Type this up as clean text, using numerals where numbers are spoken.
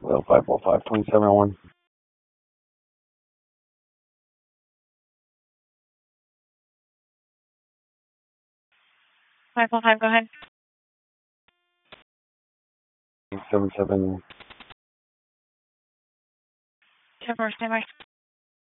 Well, 545.71. 545, go ahead. 77. 10-4, stand by.